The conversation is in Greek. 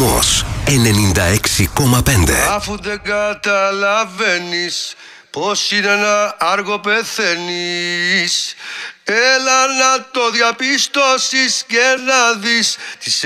Ρυθμός 96,5. Αφού δεν καταλαβαίνεις πως είναι να άργο πεθαίνεις, έλα να το διαπιστώσεις και να δεις τις